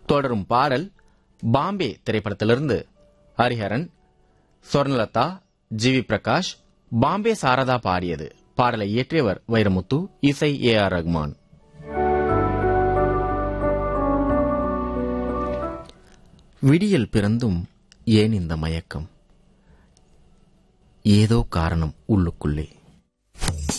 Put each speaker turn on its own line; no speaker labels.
தொடரும் பாடல் பாம்பே திரைப்படத்திலிருந்து. ஹரிஹரன், சொர்ணலதா, ஜி.வி. பிரகாஷ், பாம்பே சாரதா பாடியது. பாடலை இயற்றியவர் வைரமுத்து, இசை ஏ.ஆர். ரஹ்மான். விடியல் பிறந்தும் ஏன் இந்த மயக்கம், ஏதோ காரணம் உள்ளுக்குள்ளே.